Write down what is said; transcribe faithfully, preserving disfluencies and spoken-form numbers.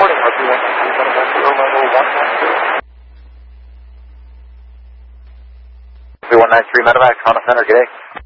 reporting. R P one nine three zero level one one two. R P one nine three medevac, Toronto Center, good day.